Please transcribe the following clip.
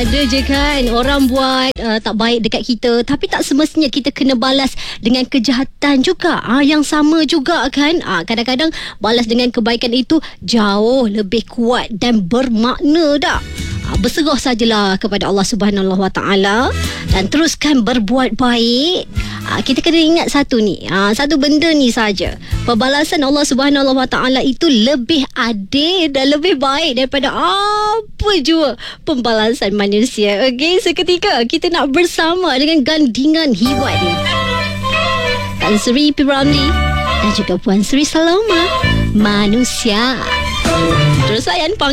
Ada je kan orang buat tak baik dekat kita, tapi tak semestinya kita kena balas dengan kejahatan juga. Yang sama juga kan. Kadang-kadang balas dengan kebaikan itu jauh lebih kuat dan bermakna dah. Berserah sajalah kepada Allah Subhanahu Wa Taala dan teruskan berbuat baik. Kita kena ingat satu ni, satu benda ni saja. Pembalasan Allah Subhanahu Wa Taala itu lebih adil dan lebih baik daripada apa jua pembalasan manusia. Okey, seketika kita nak bersama dengan gandingan hebat ni, Tan Sri P. Ramlee dan juga Puan Sri Saloma, manusia. Terus layan